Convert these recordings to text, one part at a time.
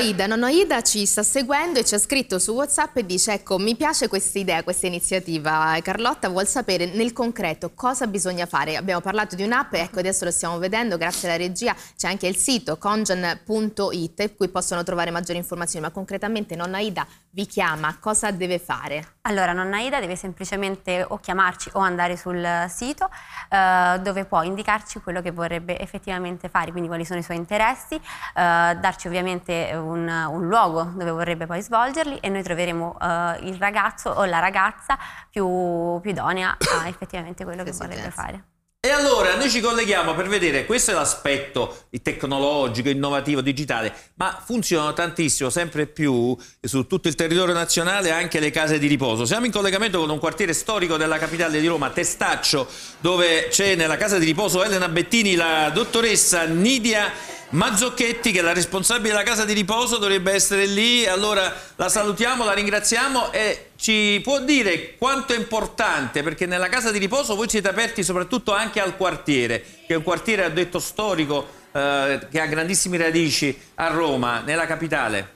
Nonno Ida ci sta seguendo e ci ha scritto su WhatsApp e dice: ecco, mi piace questa idea, questa iniziativa. Carlotta vuol sapere nel concreto cosa bisogna fare. Abbiamo parlato di un'app, ecco, adesso lo stiamo vedendo grazie alla regia. C'è anche il sito congen.it in cui possono trovare maggiori informazioni, ma concretamente nonna Ida vi chiama, cosa deve fare? Allora, nonna Ida deve semplicemente o chiamarci o andare sul sito dove può indicarci quello che vorrebbe effettivamente fare, quindi quali sono i suoi interessi, darci ovviamente un luogo dove vorrebbe poi svolgerli e noi troveremo il ragazzo o la ragazza più idonea a effettivamente quello che vorrebbe fare. E allora noi ci colleghiamo per vedere, questo è l'aspetto tecnologico, innovativo, digitale, ma funzionano tantissimo, sempre più su tutto il territorio nazionale anche le case di riposo. Siamo in collegamento con un quartiere storico della capitale di Roma, Testaccio, dove c'è nella casa di riposo Elena Bettini la dottoressa Nidia Mazzocchetti, che è la responsabile della casa di riposo, dovrebbe essere lì. Allora la salutiamo, la ringraziamo e ci può dire quanto è importante, perché nella casa di riposo voi siete aperti soprattutto anche al quartiere, che è un quartiere, ha detto, storico, che ha grandissime radici a Roma, nella capitale.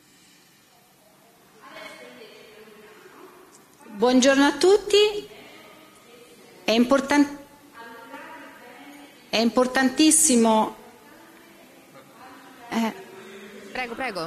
Buongiorno a tutti. È importantissimo. Prego.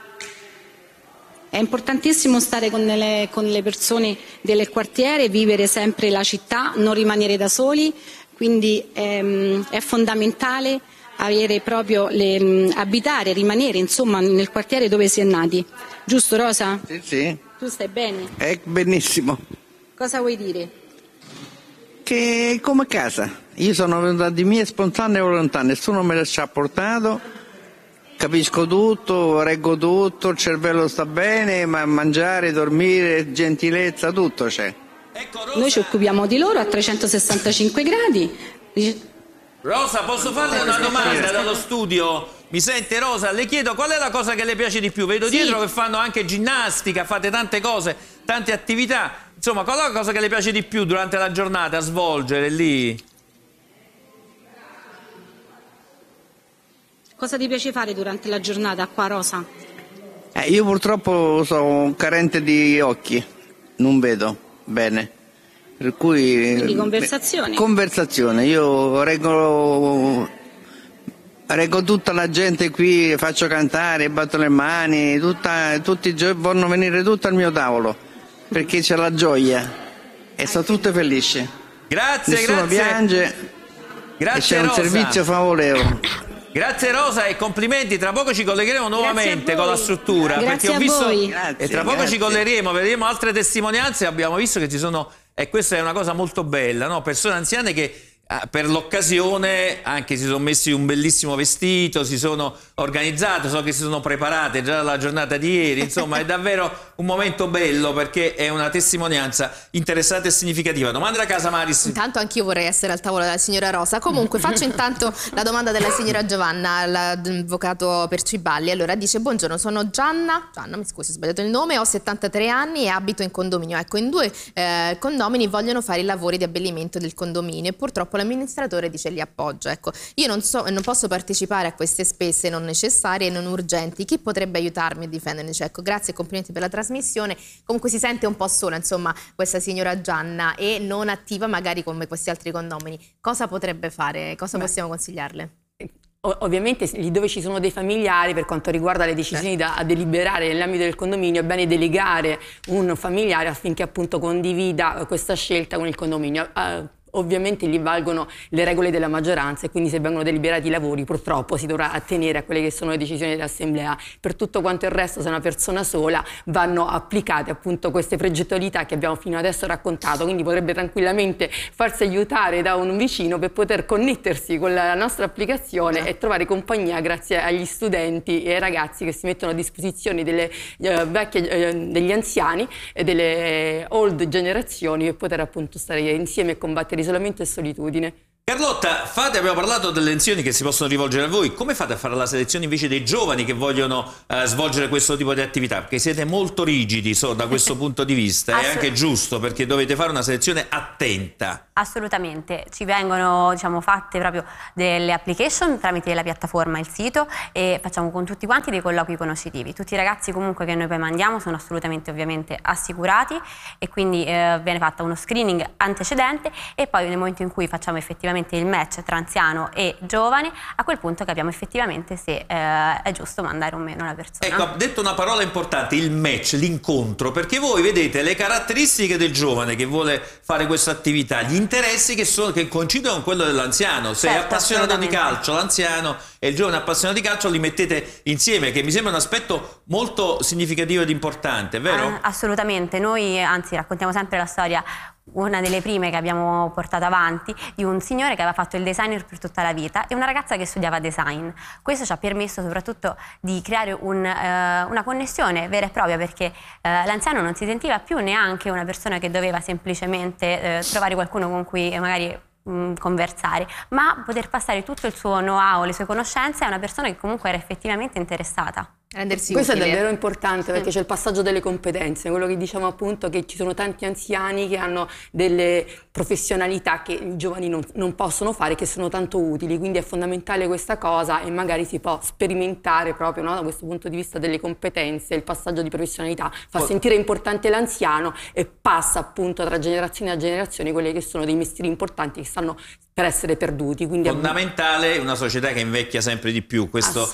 È importantissimo stare con le persone del quartiere, vivere sempre la città, non rimanere da soli, quindi è fondamentale avere proprio abitare, rimanere insomma nel quartiere dove si è nati. Giusto, Rosa? Sì. Tu stai bene? Benissimo. Cosa vuoi dire? Che è come casa. Io sono venuta di mia spontanea volontà, nessuno me la ci ha portato. Capisco tutto, reggo tutto, il cervello sta bene, ma mangiare, dormire, gentilezza, tutto c'è. Ecco, Rosa. Noi ci occupiamo di loro a 365 gradi. Rosa, posso farle una domanda dallo studio? Mi sente, Rosa? Le chiedo qual è la cosa che le piace di più? Vedo dietro che fanno anche ginnastica, fate tante cose, tante attività. Insomma, qual è la cosa che le piace di più durante la giornata a svolgere lì? Cosa ti piace fare durante la giornata qua, Rosa? Io purtroppo sono carente di occhi, non vedo bene. Per cui, quindi conversazione? Conversazione, io reggo tutta la gente qui, faccio cantare, batto le mani, tutti vogliono venire tutti al mio tavolo, perché c'è la gioia e sono tutte felici. Grazie, nessuno piange. Grazie, e c'è un Rosa. servizio favorevole. Grazie Rosa e complimenti, tra poco ci collegheremo nuovamente con la struttura. Grazie perché ho visto, a voi. e tra poco ci collegheremo, vedremo altre testimonianze. Abbiamo visto che ci sono, e questa è una cosa molto bella, no? Persone anziane che per l'occasione anche si sono messi un bellissimo vestito, si sono organizzate, so che si sono preparate già dalla giornata di ieri, insomma è davvero un momento bello perché è una testimonianza interessante e significativa. Domanda da casa, Maris. Intanto anch'io vorrei essere al tavolo della signora Rosa. Comunque faccio intanto la domanda della signora Giovanna, l'avvocato Perciballi. Allora dice: buongiorno, sono Gianna, mi scusi ho sbagliato il nome, ho 73 anni e abito in condominio. Ecco, in 2 condomini vogliono fare i lavori di abbellimento del condominio e purtroppo l'amministratore dice li appoggia. Ecco, io non posso partecipare a queste spese non necessarie e non urgenti. Chi potrebbe aiutarmi a difendermi? Ecco, grazie e complimenti per la trasmissione. Comunque si sente un po' sola, insomma, questa signora Gianna, e non attiva magari come questi altri condomini. Cosa potrebbe fare? Cosa possiamo consigliarle? Ovviamente lì dove ci sono dei familiari, per quanto riguarda le decisioni da deliberare nell'ambito del condominio, è bene delegare un familiare affinché appunto condivida questa scelta con il condominio. Ovviamente lì valgono le regole della maggioranza e quindi se vengono deliberati i lavori purtroppo si dovrà attenere a quelle che sono le decisioni dell'assemblea. Per tutto quanto il resto, se è una persona sola, vanno applicate appunto queste progettualità che abbiamo fino adesso raccontato, quindi potrebbe tranquillamente farsi aiutare da un vicino per poter connettersi con la nostra applicazione e trovare compagnia grazie agli studenti e ai ragazzi che si mettono a disposizione delle degli anziani e delle old generazioni per poter appunto stare insieme e combattere isolamento e solitudine. Carlotta, abbiamo parlato delle lezioni che si possono rivolgere a voi, come fate a fare la selezione invece dei giovani che vogliono svolgere questo tipo di attività? Perché siete molto rigidi da questo punto di vista, è anche giusto perché dovete fare una selezione attenta. Assolutamente, ci vengono fatte proprio delle application tramite la piattaforma, il sito, e facciamo con tutti quanti dei colloqui conoscitivi. Tutti i ragazzi comunque che noi poi mandiamo sono assolutamente ovviamente assicurati e quindi viene fatta uno screening antecedente e poi nel momento in cui facciamo effettivamente il match tra anziano e giovane, a quel punto capiamo effettivamente se è giusto mandare o meno la persona. Ecco, ha detto una parola importante, il match, l'incontro, perché voi vedete le caratteristiche del giovane che vuole fare questa attività, gli interessi che coincidono con quello dell'anziano. Se è appassionato di calcio l'anziano e il giovane appassionato di calcio, li mettete insieme, che mi sembra un aspetto molto significativo ed importante, vero? Assolutamente, noi anzi raccontiamo sempre la storia, una delle prime che abbiamo portato avanti, di un signore che aveva fatto il designer per tutta la vita e una ragazza che studiava design. Questo ci ha permesso soprattutto di creare una connessione vera e propria, perché l'anziano non si sentiva più neanche una persona che doveva semplicemente trovare qualcuno con cui magari conversare, ma poter passare tutto il suo know-how, le sue conoscenze a una persona che comunque era effettivamente interessata. Rendersi Questo utile. è davvero importante, perché c'è il passaggio delle competenze, quello che diciamo appunto, che ci sono tanti anziani che hanno delle professionalità che i giovani non possono fare, che sono tanto utili, quindi è fondamentale questa cosa e magari si può sperimentare proprio, no, da questo punto di vista delle competenze, il passaggio di professionalità, fa sentire importante l'anziano e passa appunto tra generazione a generazione quelli che sono dei mestieri importanti che stanno per essere perduti. Quindi fondamentale una società che invecchia sempre di più, questo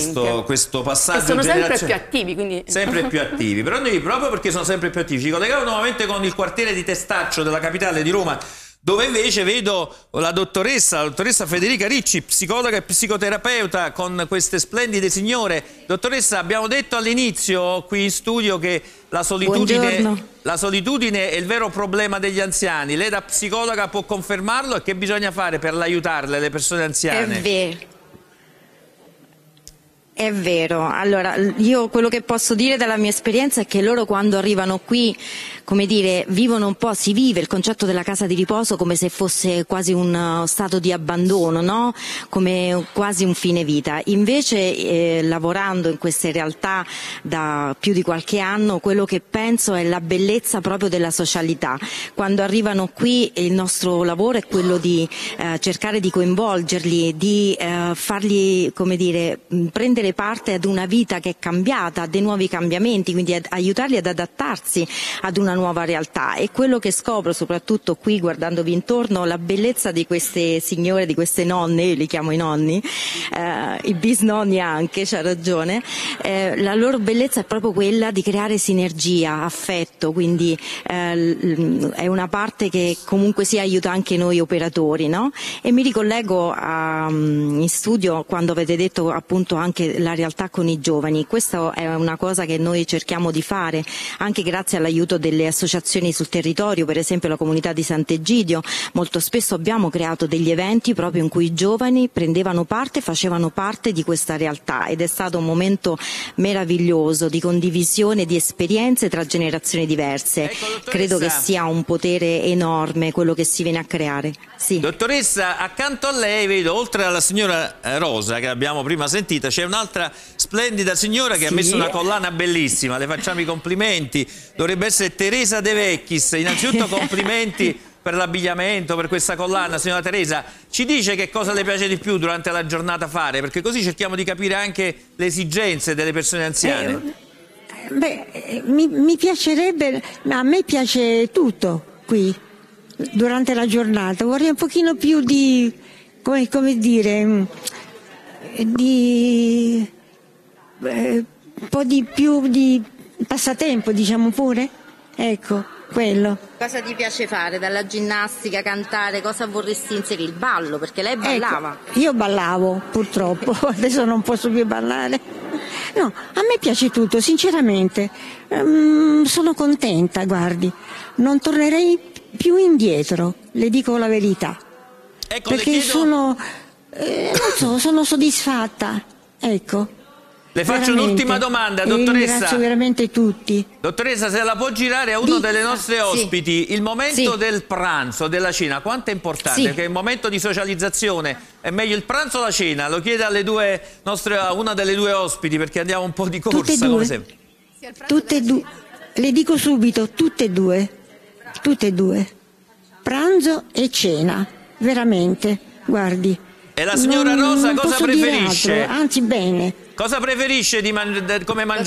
passaggio. E sono sempre più attivi, quindi sempre più attivi. Però noi, proprio perché sono sempre più attivi, ci colleghiamo nuovamente con il quartiere di Testaccio della capitale di Roma, dove invece vedo la dottoressa Federica Ricci, psicologa e psicoterapeuta, con queste splendide signore. Dottoressa, abbiamo detto all'inizio qui in studio che la solitudine è il vero problema degli anziani. Lei da psicologa può confermarlo, e che bisogna fare per aiutarle, le persone anziane? È vero. È vero, allora io quello che posso dire dalla mia esperienza è che loro quando arrivano qui, come dire, vivono un po', si vive il concetto della casa di riposo come se fosse quasi un stato di abbandono, no? Come quasi un fine vita. Invece lavorando in queste realtà da più di qualche anno, quello che penso è la bellezza proprio della socialità. Quando arrivano qui il nostro lavoro è quello di cercare di coinvolgerli, di fargli, come dire, prendere parte ad una vita che è cambiata, a dei nuovi cambiamenti, quindi aiutarli ad adattarsi ad una nuova realtà. E quello che scopro soprattutto qui, guardandovi intorno, la bellezza di queste signore, di queste nonne, io li chiamo i nonni, i bisnonni anche, c'ha ragione, la loro bellezza è proprio quella di creare sinergia, affetto, quindi è una parte che comunque si aiuta anche noi operatori, no? E mi ricollego in studio quando avete detto appunto anche la realtà con i giovani. Questa è una cosa che noi cerchiamo di fare anche grazie all'aiuto delle associazioni sul territorio, per esempio la comunità di Sant'Egidio. Molto spesso abbiamo creato degli eventi proprio in cui i giovani prendevano parte, facevano parte di questa realtà, ed è stato un momento meraviglioso di condivisione di esperienze tra generazioni diverse. Ecco, credo che sia un potere enorme quello che si viene a creare. Sì. Dottoressa, accanto a lei vedo, oltre alla signora Rosa che abbiamo prima sentita, c'è un'altra splendida signora che ha messo una collana bellissima, le facciamo i complimenti. Dovrebbe essere Teresa De Vecchis. Innanzitutto complimenti per l'abbigliamento, per questa collana. Signora Teresa, ci dice che cosa le piace di più durante la giornata fare, perché così cerchiamo di capire anche le esigenze delle persone anziane. Mi piacerebbe, a me piace tutto qui durante la giornata, vorrei un pochino più di, come dire, di un po' di più di passatempo, diciamo pure, ecco, quello. Cosa ti piace fare? Dalla ginnastica, cantare, cosa vorresti inserire? Il ballo, perché lei ballava. Ecco, io ballavo, purtroppo, adesso non posso più ballare. No, a me piace tutto, sinceramente. Sono contenta, guardi. Non tornerei più indietro, le dico la verità. Ecco, perché le chiedo... non so, sono soddisfatta, ecco. Le faccio un'ultima domanda, dottoressa. Ringrazio veramente tutti. Dottoressa, se la può girare a uno delle nostre ospiti, il momento del pranzo, della cena, quanto è importante? Perché è il momento di socializzazione. È meglio il pranzo o la cena? Lo chiede a una delle due ospiti, perché andiamo un po' di corsa. Tutte e due. Come sempre. Tutte e due. Le dico subito, tutte e due. Tutte e due. pranzo e cena, veramente, guardi. E la signora Rosa non cosa posso dire preferisce? altro, anzi bene. Cosa preferisce come mangiare?